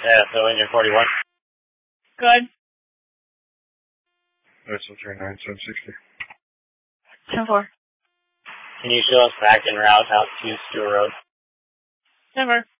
Yeah, so engine 41. Good. Vessel 39, 760. 10-4. Can you show us back en route out to Stewart Road? Never.